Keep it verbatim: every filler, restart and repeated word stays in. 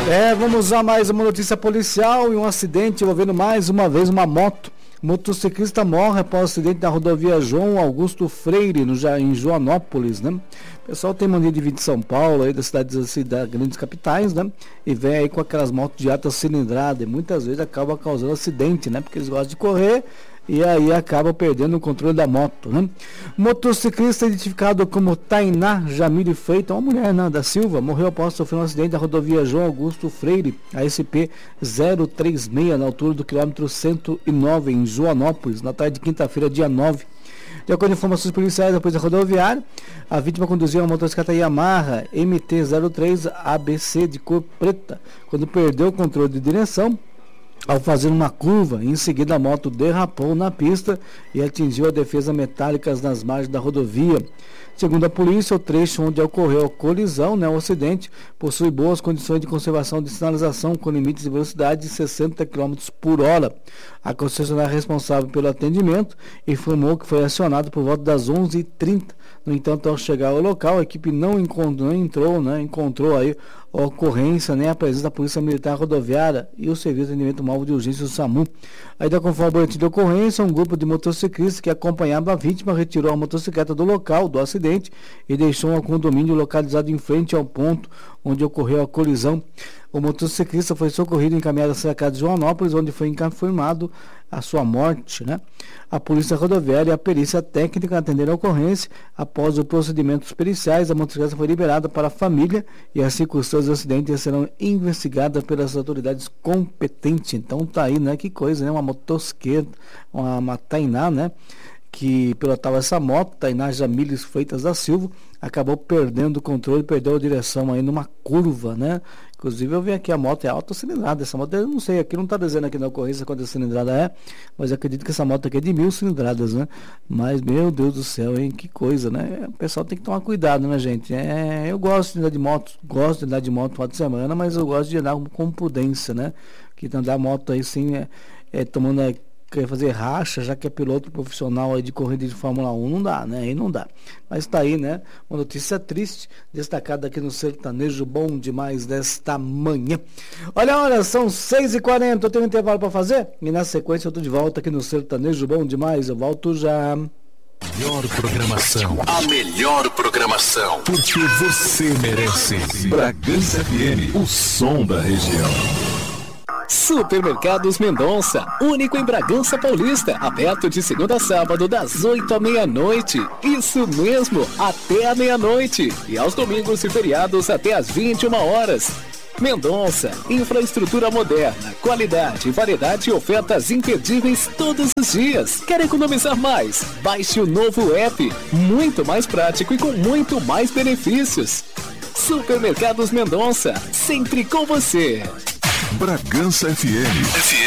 É, vamos a mais uma notícia policial e um acidente envolvendo mais uma vez uma moto. Motociclista morre após acidente na rodovia João Augusto Freire, no, em Joanópolis, né? O pessoal tem mania de vir de São Paulo, aí das cidades, assim, das grandes capitais, né? E vem aí com aquelas motos de alta cilindrada e muitas vezes acaba causando acidente, né? Porque eles gostam de correr e aí acaba perdendo o controle da moto, né? Motociclista identificado como Tainá Jamile Freitas, uma mulher, né, da Silva, morreu após sofrer um acidente na rodovia João Augusto Freire, a S P zero três seis, na altura do quilômetro cento e nove, em Joanópolis, na tarde de quinta-feira, dia nove. De acordo com informações policiais, depois da rodoviária, a vítima conduzia uma motocicleta Yamaha M T zero três A B C de cor preta, quando perdeu o controle de direção ao fazer uma curva. Em seguida, a moto derrapou na pista e atingiu a defesa metálicas nas margens da rodovia. Segundo a polícia, o trecho onde ocorreu a colisão, né, o acidente, possui boas condições de conservação de sinalização com limites de velocidade de sessenta quilômetros por hora. A concessionária responsável pelo atendimento informou que foi acionado por volta das onze e trinta. No entanto, ao chegar ao local, a equipe não encontrou, não entrou, né, encontrou aí a ocorrência, nem a presença da Polícia Militar Rodoviária e o Serviço de Atendimento Móvel de Urgência do SAMU. Ainda conforme o boletim de ocorrência, um grupo de motociclistas que acompanhava a vítima retirou a motocicleta do local do acidente e deixou um condomínio localizado em frente ao ponto onde ocorreu a colisão. O motociclista foi socorrido e encaminhado à cidade de Joanópolis, onde foi confirmado a sua morte, né? A Polícia Rodoviária e a perícia técnica atenderam a ocorrência. Após os procedimentos periciais, a motocicleta foi liberada para a família e as circunstâncias do acidente serão investigadas pelas autoridades competentes. Então tá aí, né? Que coisa, né? Uma motocicleta, uma, uma Tainá, né? Que pilotava essa moto, Tainá Jamile Freitas da Silva, acabou perdendo o controle, perdeu a direção aí numa curva, né? Inclusive eu vi aqui a moto é alta cilindrada, essa moto eu não sei, aqui não está dizendo aqui na ocorrência quanta cilindrada é, mas eu acredito que essa moto aqui é de mil cilindradas, né? Mas, meu Deus do céu, hein? Que coisa, né? O pessoal tem que tomar cuidado, né, gente? É, eu gosto de andar de moto, gosto de andar de moto no final de semana, mas eu gosto de andar com prudência, né? Que andar moto aí sim, é, é tomando... É, quer fazer racha, já que é piloto profissional aí de corrida de Fórmula um, não dá, né? Aí não dá. Mas tá aí, né? Uma notícia triste, destacada aqui no Sertanejo Bom Demais desta manhã. Olha, olha, são seis e quarenta, eu tenho um intervalo para fazer e na sequência eu tô de volta aqui no Sertanejo Bom Demais, eu volto já. Melhor programação, a melhor programação, porque você merece. Bragança F M, o som da região. Supermercados Mendonça, único em Bragança Paulista, aberto de segunda a sábado das oito à meia-noite. Isso mesmo, até a meia-noite. E aos domingos e feriados até às vinte e uma horas. Mendonça, infraestrutura moderna, qualidade, variedade e ofertas imperdíveis todos os dias. Quer economizar mais? Baixe o novo app, muito mais prático e com muito mais benefícios. Supermercados Mendonça, sempre com você. Bragança F M. F M.